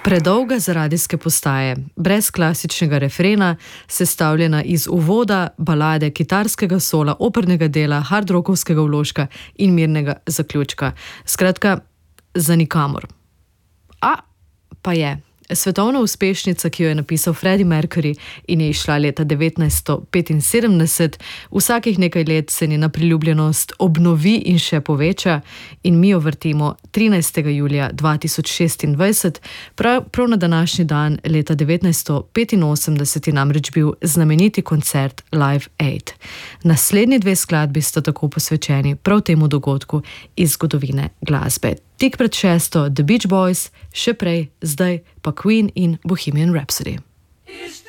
Predolga za radijske postaje, brez klasičnega refrena, sestavljena iz uvoda, balade, kitarskega sola, opernega dela, hard-rockovskega vložka in mirnega zaključka. Skratka, za nikamor. A pa je. Svetovna uspešnica, ki jo je napisal Freddie Mercury in je izšla leta 1975, vsakih nekaj let se njena priljubljenost obnovi in še poveča in mi jo vrtimo 13. julija 2026, prav na današnji dan leta 1985 je namreč bil znameniti koncert Live Aid. Naslednji dve skladbi sta tako posvečeni prav temu dogodku iz zgodovine glasbe. Tik pred 6. The Beach Boys, še prej, zdaj pa Queen in Bohemian Rhapsody.